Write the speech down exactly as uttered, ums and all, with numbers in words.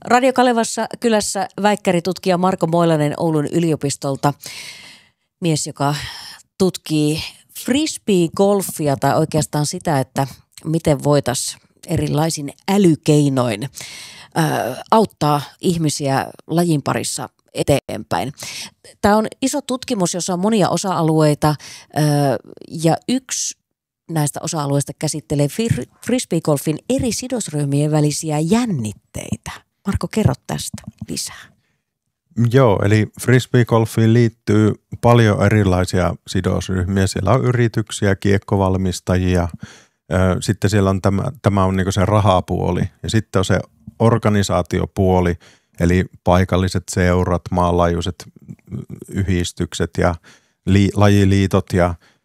Radio Kalevassa kylässä väikkäritutkija Marko Moilanen Oulun yliopistolta. Mies, joka tutkii frisbee-golfia tai oikeastaan sitä, että miten voitaisiin erilaisin älykeinoin ää, auttaa ihmisiä lajin parissa eteenpäin. Tämä on iso tutkimus, jossa on monia osa-alueita ää, ja yksi näistä osa-alueista käsittelee fir- frisbeegolfin eri sidosryhmien välisiä jännitteitä. Marko, kerro tästä lisää. Joo, eli frisbeegolfiin liittyy paljon erilaisia sidosryhmiä. Siellä on yrityksiä, kiekkovalmistajia, sitten siellä on tämä, tämä on niin se rahapuoli ja sitten on se organisaatiopuoli, eli paikalliset seurat, maanlaajuiset yhdistykset ja li, lajiliitot ja